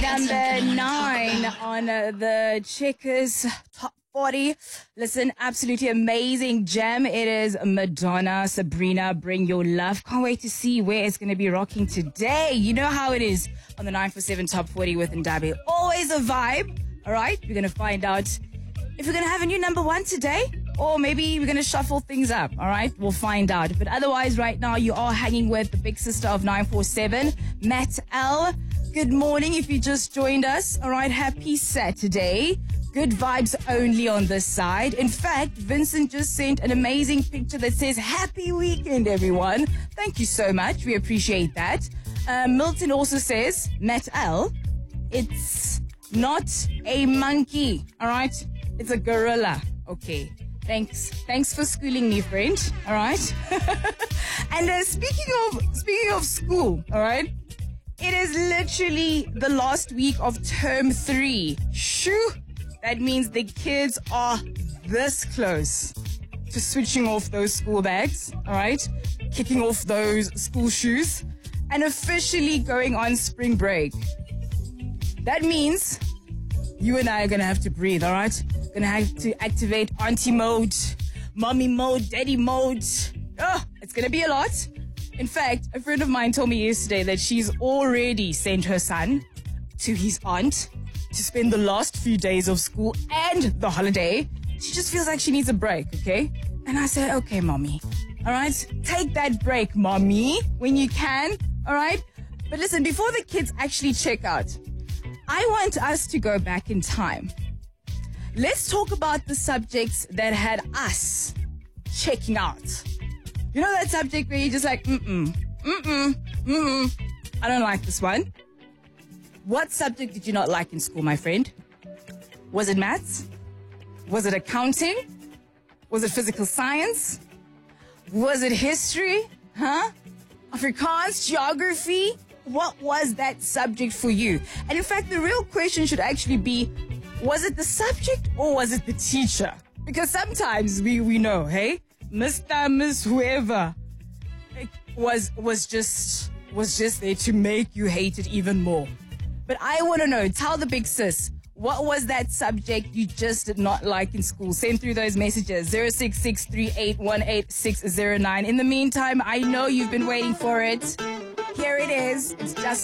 number 9 on the Checkers Top 40. Listen, absolutely amazing gem. It is Madonna, Sabrina, Bring Your Love. Can't wait to see where it's going to be rocking today. You know how it is on the 947 Top 40 with Ndabe. Always a vibe. All right, we're going to find out if we're going to have a new number 1 today, or maybe we're going to shuffle things up. All right, we'll find out. But otherwise, right now, you are hanging with the big sister of 947, Matt L. Good morning if you just joined us. All right, happy Saturday. Good vibes only on this side. In fact, Vincent just sent an amazing picture that says, happy weekend, everyone. Thank you so much. We appreciate that. Milton also says, Matt L, it's not a monkey. All right, it's a gorilla. Okay. Thanks for schooling me, friend. All right. And speaking of school, all right, it is literally the last week of term 3. Shoo! That means the kids are this close to switching off those school bags, all right, kicking off those school shoes, and officially going on spring break. That means you and I are going to have to breathe, all right? Going to have to activate auntie mode, mommy mode, daddy mode. Oh, it's going to be a lot. In fact, a friend of mine told me yesterday that she's already sent her son to his aunt to spend the last few days of school and the holiday. She just feels like she needs a break, okay? And I said, okay, mommy. All right? Take that break, mommy, when you can, all right? But listen, before the kids actually check out, I want us to go back in time. Let's talk about the subjects that had us checking out. You know that subject where you're just like, I don't like this one. What subject did you not like in school, my friend? Was it maths? Was it accounting? Was it physical science? Was it history? Afrikaans, geography? What was that subject for you? And in fact, the real question should actually be, was it the subject or was it the teacher? Because sometimes we know, hey, Mr., Miss, whoever was just there to make you hate it even more. But I want to know, tell the big sis, what was that subject you just did not like in school? Send through those messages, 0663818609. In the meantime, I know you've been waiting for it. Here it is. It's just